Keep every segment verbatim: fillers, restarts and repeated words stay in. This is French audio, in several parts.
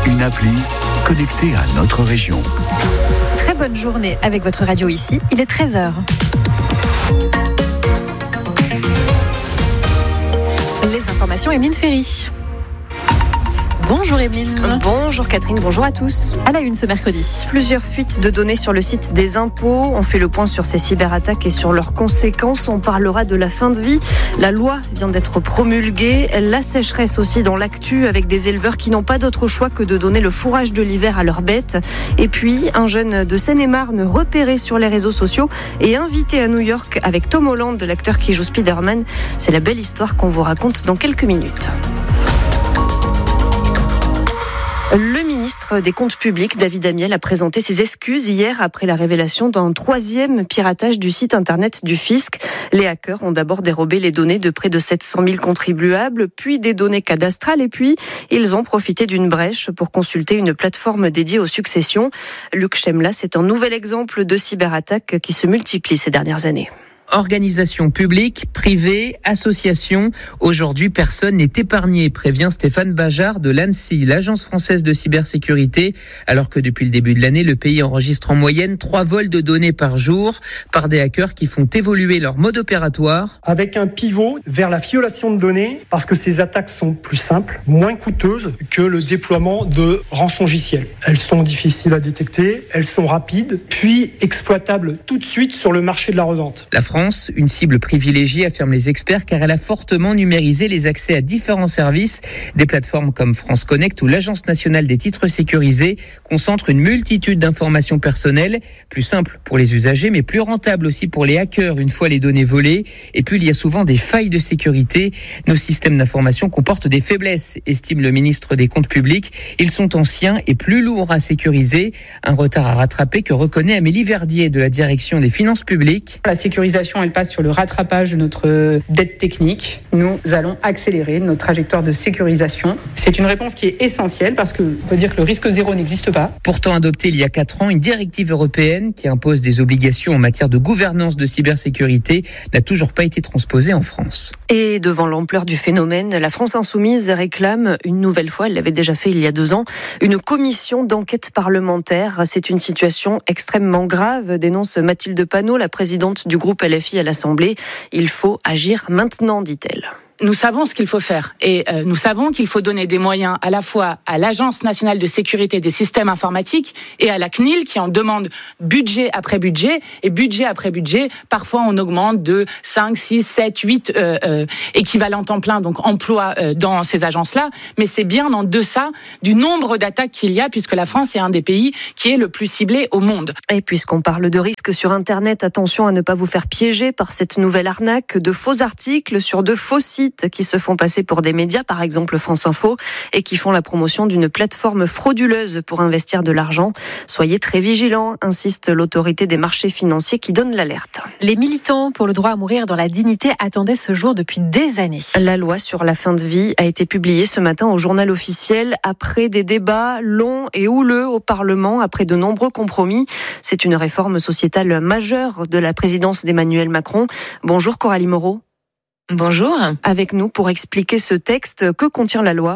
une appli connectée à notre région. Très bonne journée avec votre radio ici, il est treize heures. Les informations, Emeline Ferry. Bonjour Emeline. Bonjour Catherine, bonjour à tous. À la une ce mercredi. Plusieurs fuites de données sur le site des impôts. On fait le point sur ces cyberattaques et sur leurs conséquences. On parlera de la fin de vie. La loi vient d'être promulguée. La sécheresse aussi dans l'actu avec des éleveurs qui n'ont pas d'autre choix que de donner le fourrage de l'hiver à leurs bêtes. Et puis, un jeune de Seine-et-Marne repéré sur les réseaux sociaux et invité à New York avec Tom Holland, l'acteur qui joue Spider-Man. C'est la belle histoire qu'on vous raconte dans quelques minutes. Le ministre des Comptes publics, David Amiel, a présenté ses excuses hier après la révélation d'un troisième piratage du site internet du fisc. Les hackers ont d'abord dérobé les données de près de sept cent mille contribuables, puis des données cadastrales, et puis ils ont profité d'une brèche pour consulter une plateforme dédiée aux successions. Luc Chemla, c'est un nouvel exemple de cyberattaque qui se multiplie ces dernières années. Organisations publiques, privées, associations. Aujourd'hui, personne n'est épargné, prévient Stéphane Bajard de l'ANSSI, l'Agence française de cybersécurité, alors que depuis le début de l'année, le pays enregistre en moyenne trois vols de données par jour par des hackers qui font évoluer leur mode opératoire. Avec un pivot vers la violation de données, parce que ces attaques sont plus simples, moins coûteuses que le déploiement de rançongiciels. Elles sont difficiles à détecter, elles sont rapides, puis exploitables tout de suite sur le marché de la revente. La France, une cible privilégiée, affirment les experts, car elle a fortement numérisé les accès à différents services. Des plateformes comme France Connect ou l'Agence nationale des titres sécurisés concentrent une multitude d'informations personnelles, plus simples pour les usagers, mais plus rentables aussi pour les hackers une fois les données volées. Et puis, il y a souvent des failles de sécurité. Nos systèmes d'information comportent des faiblesses, estime le ministre des Comptes publics. Ils sont anciens et plus lourds à sécuriser. Un retard à rattraper que reconnaît Amélie Verdier de la direction des finances publiques. La sécurisation, elle passe sur le rattrapage de notre dette technique. Nous allons accélérer notre trajectoire de sécurisation. C'est une réponse qui est essentielle parce que on peut dire que le risque zéro n'existe pas. Pourtant adoptée il y a quatre ans, une directive européenne qui impose des obligations en matière de gouvernance de cybersécurité n'a toujours pas été transposée en France. Et devant l'ampleur du phénomène, la France Insoumise réclame une nouvelle fois, elle l'avait déjà fait il y a deux ans, une commission d'enquête parlementaire. C'est une situation extrêmement grave, dénonce Mathilde Panot, la présidente du groupe L F I à l'Assemblée. Il faut agir maintenant, dit-elle. Nous savons ce qu'il faut faire et euh, nous savons qu'il faut donner des moyens à la fois à l'Agence nationale de sécurité des systèmes informatiques et à la C N I L qui en demande budget après budget et budget après budget. Parfois, on augmente de cinq, six, sept, huit euh, euh, équivalents temps plein, donc emplois euh, dans ces agences-là. Mais c'est bien en deçà du nombre d'attaques qu'il y a puisque la France est un des pays qui est le plus ciblé au monde. Et puisqu'on parle de risques sur Internet, attention à ne pas vous faire piéger par cette nouvelle arnaque de faux articles sur de faux sites qui se font passer pour des médias, par exemple France Info, et qui font la promotion d'une plateforme frauduleuse pour investir de l'argent. Soyez très vigilants, insiste l'autorité des marchés financiers qui donne l'alerte. Les militants pour le droit à mourir dans la dignité attendaient ce jour depuis des années. La loi sur la fin de vie a été publiée ce matin au journal officiel après des débats longs et houleux au Parlement, après de nombreux compromis. C'est une réforme sociétale majeure de la présidence d'Emmanuel Macron. Bonjour Coralie Moreau. Bonjour. Avec nous pour expliquer ce texte, que contient la loi ?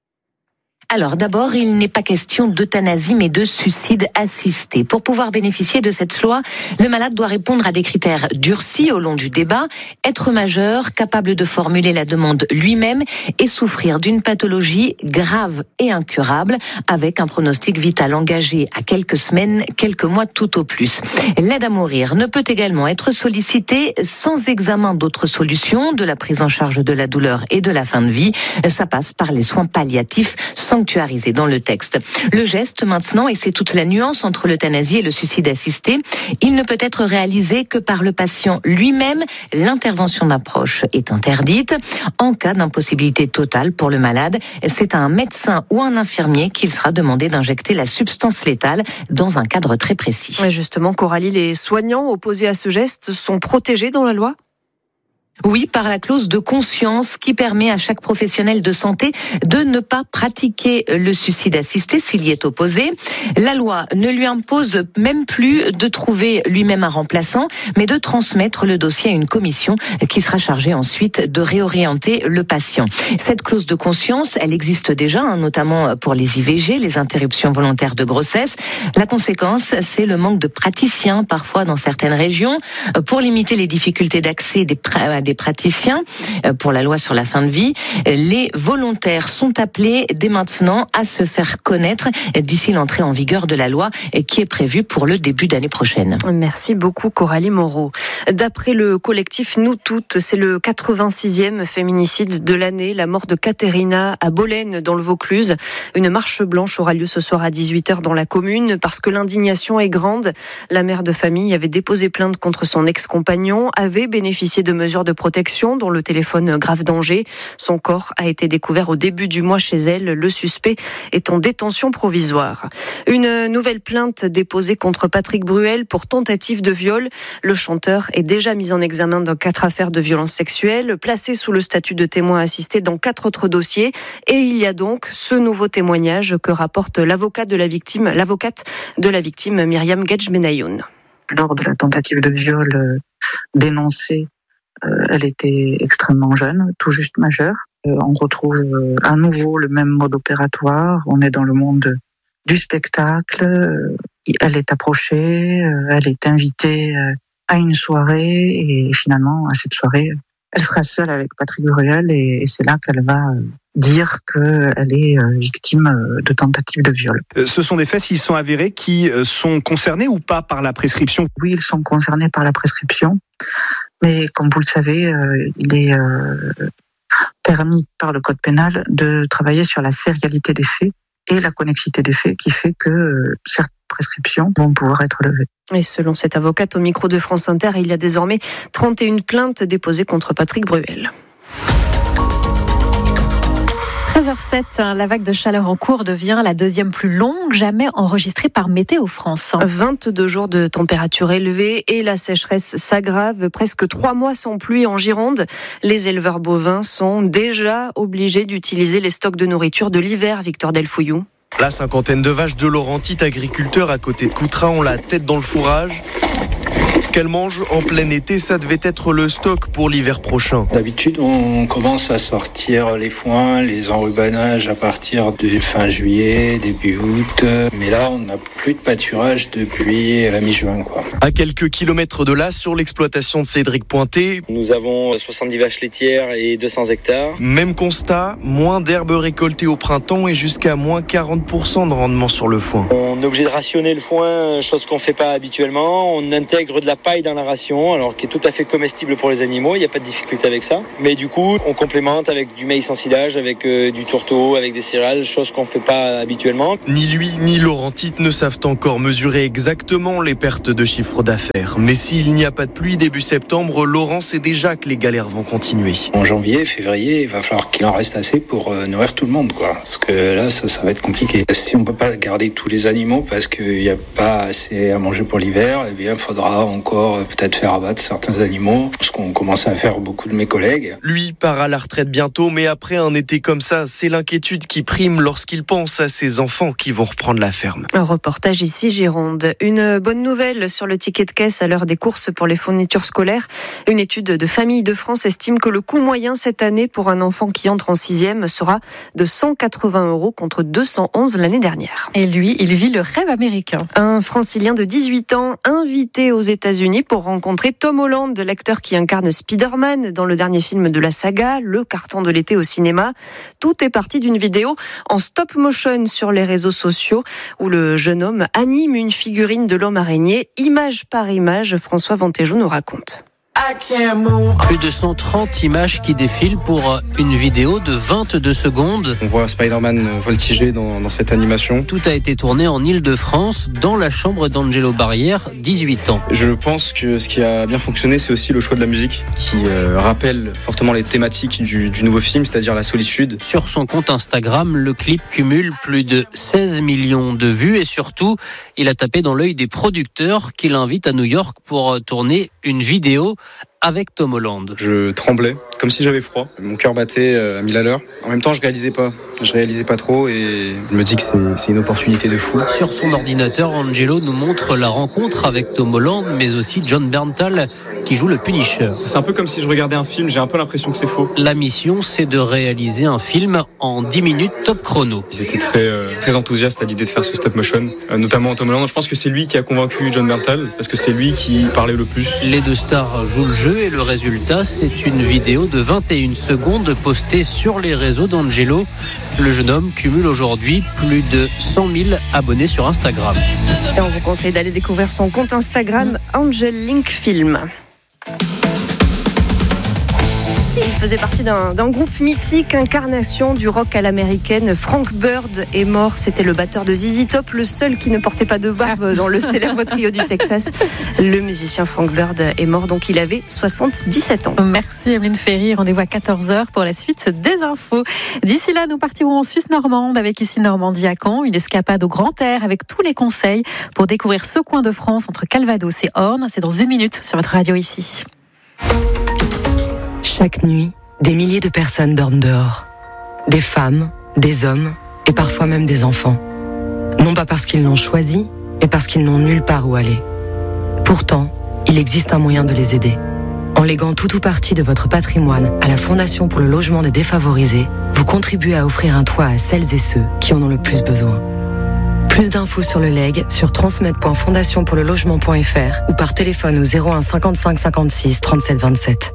Alors d'abord, il n'est pas question d'euthanasie mais de suicide assisté. Pour pouvoir bénéficier de cette loi, le malade doit répondre à des critères durcis au long du débat, être majeur, capable de formuler la demande lui-même et souffrir d'une pathologie grave et incurable avec un pronostic vital engagé à quelques semaines, quelques mois tout au plus. L'aide à mourir ne peut également être sollicitée sans examen d'autres solutions, de la prise en charge de la douleur et de la fin de vie. Ça passe par les soins palliatifs sanctuarisé dans le texte. Le geste maintenant, et c'est toute la nuance entre l'euthanasie et le suicide assisté, il ne peut être réalisé que par le patient lui-même. L'intervention d'approche est interdite. En cas d'impossibilité totale pour le malade, c'est à un médecin ou un infirmier qu'il sera demandé d'injecter la substance létale dans un cadre très précis. Ouais, justement, Coralie, les soignants opposés à ce geste sont protégés dans la loi ? Oui, par la clause de conscience qui permet à chaque professionnel de santé de ne pas pratiquer le suicide assisté s'il y est opposé. La loi ne lui impose même plus de trouver lui-même un remplaçant, mais de transmettre le dossier à une commission qui sera chargée ensuite de réorienter le patient. Cette clause de conscience, elle existe déjà, hein, notamment pour les I V G, les interruptions volontaires de grossesse. La conséquence, c'est le manque de praticiens, parfois dans certaines régions. Pour limiter les difficultés d'accès des pr- des praticiens pour la loi sur la fin de vie, les volontaires sont appelés dès maintenant à se faire connaître d'ici l'entrée en vigueur de la loi qui est prévue pour le début d'année prochaine. Merci beaucoup Coralie Moreau. D'après le collectif Nous Toutes, c'est le quatre-vingt-sixième féminicide de l'année, la mort de Caterina à Bolène dans le Vaucluse. Une marche blanche aura lieu ce soir à dix-huit heures dans la commune parce que l'indignation est grande. La mère de famille avait déposé plainte contre son ex-compagnon, avait bénéficié de mesures de protection, dont le téléphone grave danger. Son corps a été découvert au début du mois chez elle. Le suspect est en détention provisoire. Une nouvelle plainte déposée contre Patrick Bruel pour tentative de viol. Le chanteur est déjà mis en examen dans quatre affaires de violences sexuelles, placé sous le statut de témoin assisté dans quatre autres dossiers. Et il y a donc ce nouveau témoignage que rapporte l'avocat de la victime, l'avocate de la victime Myriam Gedj-Benayoun. Lors de la tentative de viol euh, dénoncée, Euh, elle était extrêmement jeune, tout juste majeure. Euh, on retrouve euh, à nouveau le même mode opératoire. On est dans le monde du spectacle. Euh, elle est approchée, euh, elle est invitée euh, à une soirée et finalement, à cette soirée, elle sera seule avec Patrick Bruel et, et c'est là qu'elle va euh, dire qu'elle est euh, victime euh, de tentative de viol. Euh, ce sont des faits, s'ils sont avérés, qui euh, sont concernés ou pas par la prescription ? Oui, ils sont concernés par la prescription. Mais comme vous le savez, euh, il est euh, permis par le code pénal de travailler sur la sérialité des faits et la connexité des faits qui fait que euh, certaines prescriptions vont pouvoir être levées. Et selon cette avocate au micro de France Inter, il y a désormais trente et une plaintes déposées contre Patrick Bruel. treize heures zéro sept, la vague de chaleur en cours devient la deuxième plus longue jamais enregistrée par Météo France. vingt-deux jours de température élevée et la sécheresse s'aggrave. Presque trois mois sans pluie en Gironde. Les éleveurs bovins sont déjà obligés d'utiliser les stocks de nourriture de l'hiver, Victor Delfouillou. La cinquantaine de vaches de Laurentite, agriculteurs à côté de Coutras, ont la tête dans le fourrage. Ce qu'elles mangent en plein été, ça devait être le stock pour l'hiver prochain. D'habitude, on commence à sortir les foins, les enrubanages à partir de fin juillet, début août. Mais là, on n'a plus de pâturage depuis la mi-juin, quoi. À quelques kilomètres de là, sur l'exploitation de Cédric Pointé, nous avons soixante-dix vaches laitières et deux cents hectares. Même constat, moins d'herbes récoltées au printemps et jusqu'à moins quarante pour cent de rendement sur le foin. On est obligé de rationner le foin, chose qu'on ne fait pas habituellement. On intègre de la paille dans la ration, alors qui est tout à fait comestible pour les animaux, il n'y a pas de difficulté avec ça. Mais du coup, on complémente avec du maïs en silage, avec euh, du tourteau, avec des céréales, chose qu'on ne fait pas habituellement. Ni lui, ni Laurentite ne savent encore mesurer exactement les pertes de chiffre d'affaires. Mais s'il n'y a pas de pluie début septembre, Laurent sait déjà que les galères vont continuer. En janvier, février, il va falloir qu'il en reste assez pour euh, nourrir tout le monde, quoi. Parce que là, ça, ça va être compliqué. Si on ne peut pas garder tous les animaux parce qu'il n'y a pas assez à manger pour l'hiver, eh bien, il faudra encore peut-être faire abattre certains animaux, ce qu'ont commencé à faire beaucoup de mes collègues. Lui part à la retraite bientôt, mais après un été comme ça, c'est l'inquiétude qui prime lorsqu'il pense à ses enfants qui vont reprendre la ferme. Un reportage ici, Gironde. Une bonne nouvelle sur le ticket de caisse à l'heure des courses pour les fournitures scolaires. Une étude de Famille de France estime que le coût moyen cette année pour un enfant qui entre en sixième sera de cent quatre-vingts euros contre deux cent onze l'année dernière. Et lui, il vit le rêve américain. Un Francilien de dix-huit ans invité aux États-Unis pour rencontrer Tom Holland, l'acteur qui incarne Spider-Man dans le dernier film de la saga, le carton de l'été au cinéma. Tout est parti d'une vidéo en stop motion sur les réseaux sociaux où le jeune homme anime une figurine de l'homme araignée, image par image. François Vantéjou nous raconte. Plus de cent trente images qui défilent pour une vidéo de vingt-deux secondes. On voit Spider-Man voltiger dans, dans cette animation. Tout a été tourné en Île-de-France, dans la chambre d'Angelo Barrière, dix-huit ans. Je pense que ce qui a bien fonctionné, c'est aussi le choix de la musique, qui euh, rappelle fortement les thématiques du, du nouveau film, c'est-à-dire la solitude. Sur son compte Instagram, le clip cumule plus de seize millions de vues et surtout, il a tapé dans l'œil des producteurs qui l'invitent à New York pour tourner une vidéo avec Tom Holland. Je tremblais, comme si j'avais froid. Mon cœur battait à mille à l'heure. En même temps, je réalisais pas. Je réalisais pas trop et je me dis que c'est, c'est une opportunité de fou. Sur son ordinateur, Angelo nous montre la rencontre avec Tom Holland, mais aussi John Berntal qui joue le Punisher. C'est un peu comme si je regardais un film, j'ai un peu l'impression que c'est faux. La mission, c'est de réaliser un film en dix minutes top chrono. Ils étaient très, euh, très enthousiastes à l'idée de faire ce stop motion, euh, notamment Tom Holland. Je pense que c'est lui qui a convaincu John Berntal, parce que c'est lui qui parlait le plus. Les deux stars jouent le jeu et le résultat, c'est une vidéo de vingt et une secondes postée sur les réseaux d'Angelo. Le jeune homme cumule aujourd'hui plus de cent mille abonnés sur Instagram. Et on vous conseille d'aller découvrir son compte Instagram Angel Link Film. Il faisait partie d'un, d'un groupe mythique, incarnation du rock à l'américaine. Frank Bird est mort. C'était le batteur de Z Z Top, le seul qui ne portait pas de barbe dans le célèbre trio du Texas. Le musicien Frank Bird est mort, donc il avait soixante-dix-sept ans. Merci Emeline Ferry. Rendez-vous à quatorze heures pour la suite des infos. D'ici là, nous partirons en Suisse normande avec ici Normandie à Caen. Une escapade au grand air avec tous les conseils pour découvrir ce coin de France entre Calvados et Orne. C'est dans une minute sur votre radio ici. Chaque nuit, des milliers de personnes dorment dehors. Des femmes, des hommes et parfois même des enfants. Non pas parce qu'ils l'ont choisi, mais parce qu'ils n'ont nulle part où aller. Pourtant, il existe un moyen de les aider. En léguant tout ou partie de votre patrimoine à la Fondation pour le logement des défavorisés, vous contribuez à offrir un toit à celles et ceux qui en ont le plus besoin. Plus d'infos sur le legs sur transmettre point fondation pour le logement point f r ou par téléphone au zéro un cinquante-cinq cinquante-six trente-sept vingt-sept.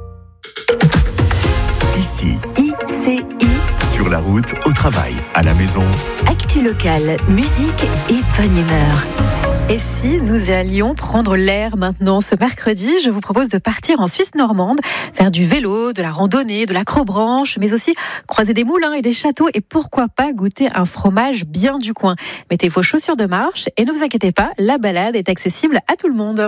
Ici, I C I, sur la route, au travail, à la maison. Actu locale, musique et bonne humeur. Et si nous allions prendre l'air maintenant ce mercredi, je vous propose de partir en Suisse normande, faire du vélo, de la randonnée, de l'acrobranche, mais aussi croiser des moulins et des châteaux et pourquoi pas goûter un fromage bien du coin. Mettez vos chaussures de marche et ne vous inquiétez pas, la balade est accessible à tout le monde.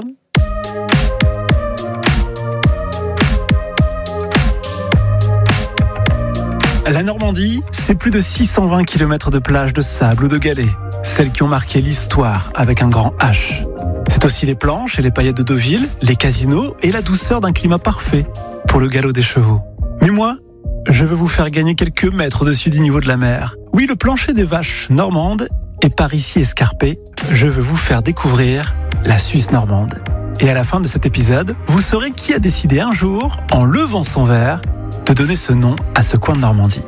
La Normandie, c'est plus de six cent vingt kilomètres de plages de sable ou de galets, celles qui ont marqué l'histoire avec un grand H. C'est aussi les planches et les paillettes de Deauville, les casinos et la douceur d'un climat parfait pour le galop des chevaux. Mais moi, je veux vous faire gagner quelques mètres au-dessus du niveau de la mer. Oui, le plancher des vaches normandes et par ici escarpé, je veux vous faire découvrir la Suisse normande. Et à la fin de cet épisode, vous saurez qui a décidé un jour, en levant son verre, de donner ce nom à ce coin de Normandie.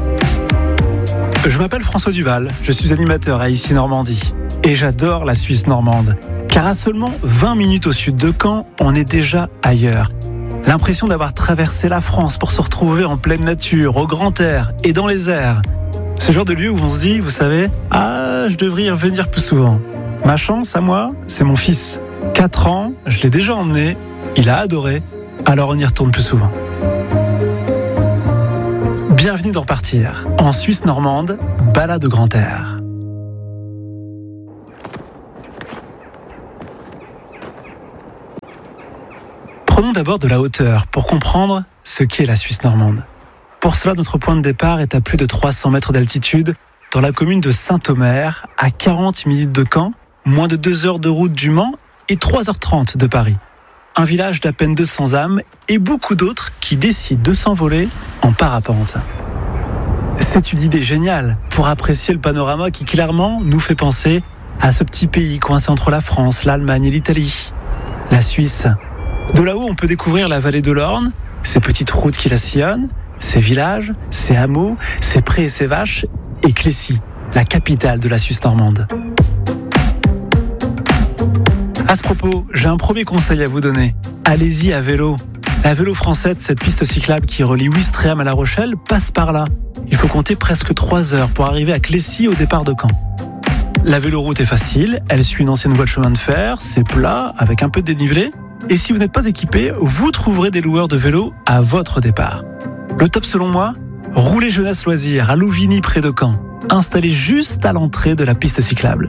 Je m'appelle François Duval, je suis animateur à Ici Normandie et j'adore la Suisse normande car à seulement vingt minutes au sud de Caen, on est déjà ailleurs. L'impression d'avoir traversé la France pour se retrouver en pleine nature, au grand air et dans les airs. Ce genre de lieu où on se dit, vous savez, ah, je devrais y revenir plus souvent. Ma chance à moi, c'est mon fils. quatre ans, je l'ai déjà emmené, il a adoré, alors on y retourne plus souvent. Bienvenue dans Partir, en Suisse normande, balade au grand air. Prenons d'abord de la hauteur pour comprendre ce qu'est la Suisse normande. Pour cela, notre point de départ est à plus de trois cents mètres d'altitude, dans la commune de Saint-Omer, à quarante minutes de Caen, moins de deux heures de route du Mans et trois heures trente de Paris. Un village d'à peine deux cents âmes et beaucoup d'autres qui décident de s'envoler en parapente. C'est une idée géniale pour apprécier le panorama qui clairement nous fait penser à ce petit pays coincé entre la France, l'Allemagne et l'Italie, la Suisse. De là-haut, on peut découvrir la vallée de l'Orne, ses petites routes qui la sillonnent, ses villages, ses hameaux, ses prés et ses vaches, et Clécy, la capitale de la Suisse normande. À ce propos, j'ai un premier conseil à vous donner. Allez-y à vélo. La Vélo Française, cette piste cyclable qui relie Ouistreham à La Rochelle, passe par là. Il faut compter presque trois heures pour arriver à Clécy au départ de Caen. La véloroute est facile, elle suit une ancienne voie de chemin de fer, c'est plat, avec un peu de dénivelé. Et si vous n'êtes pas équipé, vous trouverez des loueurs de vélos à votre départ. Le top selon moi, roulez jeunesse loisirs à Louvigny près de Caen, installé juste à l'entrée de la piste cyclable.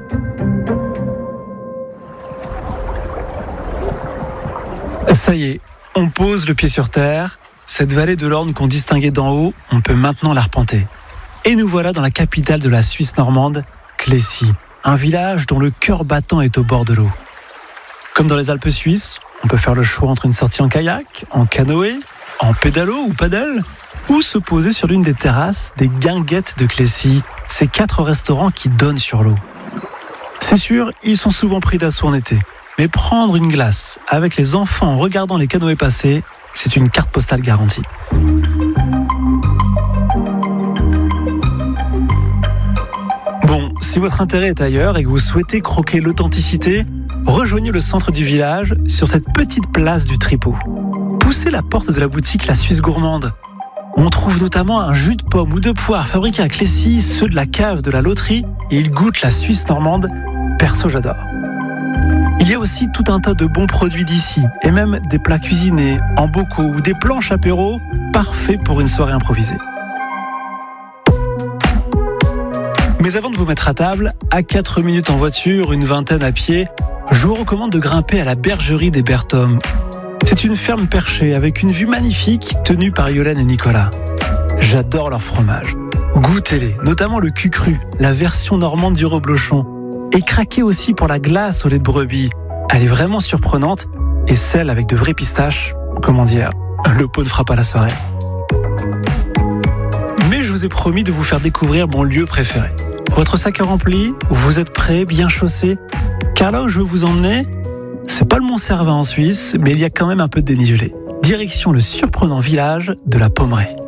Ça y est, on pose le pied sur terre. Cette vallée de l'Orne qu'on distinguait d'en haut, on peut maintenant l'arpenter. Et nous voilà dans la capitale de la Suisse normande, Clécy, un village dont le cœur battant est au bord de l'eau. Comme dans les Alpes suisses, On peut faire le choix entre une sortie en kayak, en canoë, en pédalo ou paddle, ou se poser sur l'une des terrasses des Guinguettes de Clécy, ces quatre restaurants qui donnent sur l'eau. C'est sûr, ils sont souvent pris d'assaut en été, mais prendre une glace avec les enfants en regardant les canoës passer, c'est une carte postale garantie. Bon, si votre intérêt est ailleurs et que vous souhaitez croquer l'authenticité, rejoignez le centre du village sur cette petite place du Tripot. Poussez la porte de la boutique La Suisse Gourmande. On trouve notamment un jus de pomme ou de poire fabriqué à Clécy, ceux de la cave de la loterie, et il goûte la Suisse normande. Perso, j'adore. Il y a aussi tout un tas de bons produits d'ici, et même des plats cuisinés, en bocaux ou des planches apéro, parfaits pour une soirée improvisée. Mais avant de vous mettre à table, à quatre minutes en voiture, une vingtaine à pied, je vous recommande de grimper à la bergerie des Berthomes. C'est une ferme perchée avec une vue magnifique tenue par Yolène et Nicolas. J'adore leur fromage. Goûtez-les, notamment le cul cru, la version normande du reblochon. Et craquez aussi pour la glace au lait de brebis. Elle est vraiment surprenante. Et celle avec de vrais pistaches, comment dire, le pot ne fera pas la soirée. Mais je vous ai promis de vous faire découvrir mon lieu préféré. Votre sac est rempli, vous êtes prêts, bien chaussés. Car là où je veux vous emmener, c'est pas le Mont Cervin en Suisse, mais il y a quand même un peu de dénivelé. Direction le surprenant village de la Pommeraye.